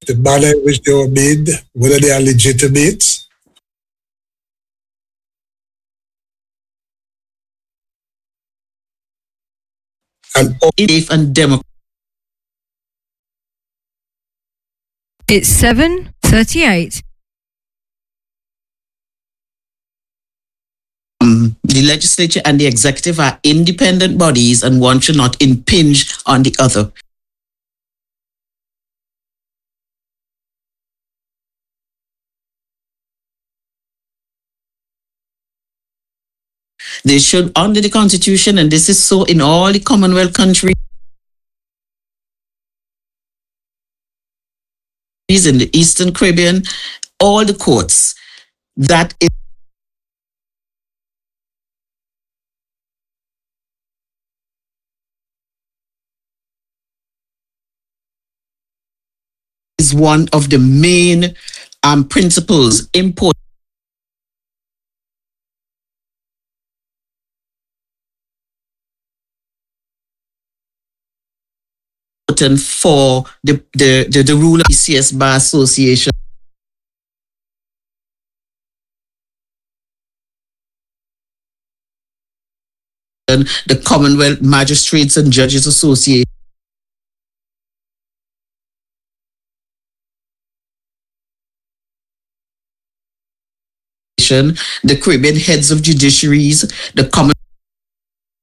the manner in which they were made, whether they are legitimate. And Safe and democratic. It's 7:38. The legislature and the executive are independent bodies, and one should not impinge on the other. They should, under the Constitution, and this is so in all the Commonwealth countries, in the Eastern Caribbean, all the courts, that is one of the main principles important for the rule of the CS Bar Association. The Commonwealth Magistrates and Judges Association. The Caribbean Heads of Judiciaries, the Common